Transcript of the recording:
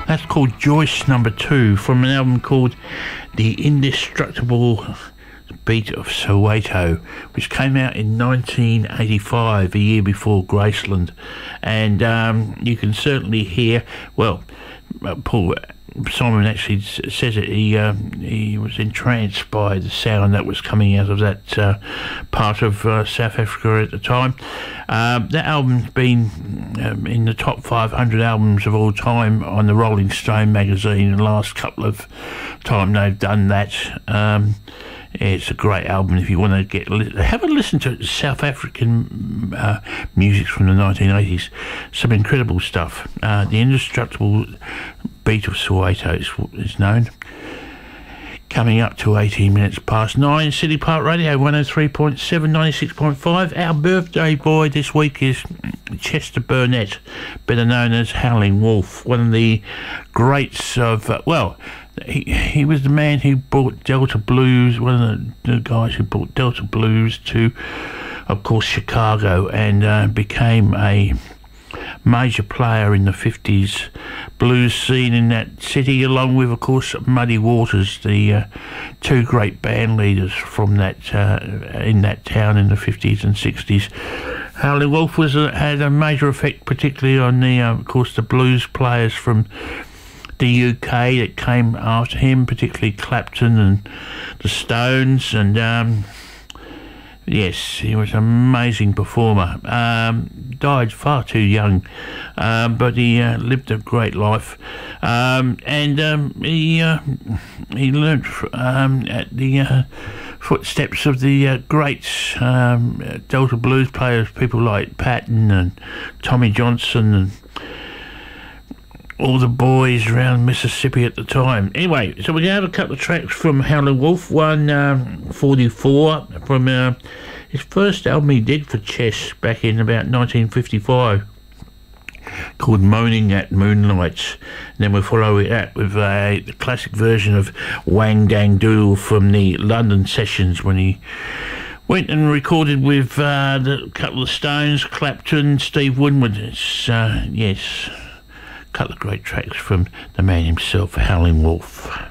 That's called Joyce Number 2 from an album called The Indestructible Beat of Soweto, which came out in 1985, a year before Graceland. And you can certainly hear, well, Paul Simon actually says it, he was entranced by the sound that was coming out of that part of South Africa at the time. That album's been in the top 500 albums of all time on the Rolling Stone magazine the last couple of times they've done that. It's a great album if you want to have a listen to South African music from the 1980s. Some incredible stuff. The Indestructible Beat of Soweto is known. Coming up to 18 minutes past 9, City Park Radio 103.7, 96.5. Our birthday boy this week is Chester Burnett, better known as Howling Wolf, one of the greats of, he was the man who brought Delta Blues, one of the guys who brought Delta Blues to, of course, Chicago, and became a major player in the 50s blues scene in that city, along with, of course, Muddy Waters, the two great band leaders from that in that town in the 50s and 60s. Howling Wolf had a major effect, particularly on the, of course, the blues players from the UK that came after him, particularly Clapton and the Stones, and yes, he was an amazing performer. Died far too young, but he lived a great life, and he learnt at the footsteps of the great Delta blues players, people like Patton and Tommy Johnson and all the boys around Mississippi at the time. Anyway, so we're going to have a couple of tracks from Howling Wolf. 144 from his first album he did for Chess back in about 1955, called Moaning at Moonlight. And then we'll follow it up with the classic version of Wang Dang Doodle from the London sessions when he went and recorded with the couple of Stones, Clapton, Steve Winwood. It's, yes, a couple of great tracks from the man himself, Howling Wolf.